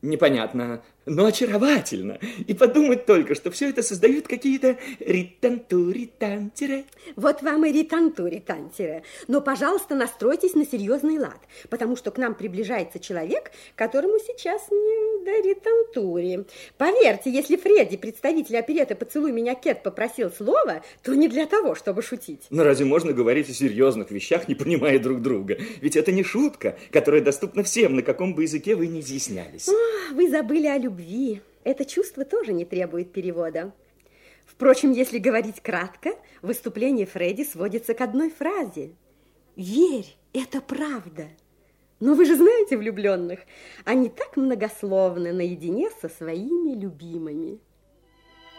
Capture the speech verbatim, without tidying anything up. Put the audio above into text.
Непонятно, но очаровательно. И подумать только, что все это создают какие-то ританту-ритантире. Вот вам и ританту-ритантире. Но, пожалуйста, настройтесь на серьезный лад, потому что к нам приближается человек, которому сейчас не до ритантури. Поверьте, если Фредди, представитель оперетты «Поцелуй меня, Кэт», попросил слова, то не для того, чтобы шутить. Но разве можно говорить о серьезных вещах, не понимая друг друга? Ведь это не шутка, которая доступна всем, на каком бы языке вы ни изъяснялись. Вы забыли о любви. Это чувство тоже не требует перевода. Впрочем, если говорить кратко, выступление Фредди сводится к одной фразе. «Верь, это правда». Но вы же знаете влюбленных, они так многословны наедине со своими любимыми.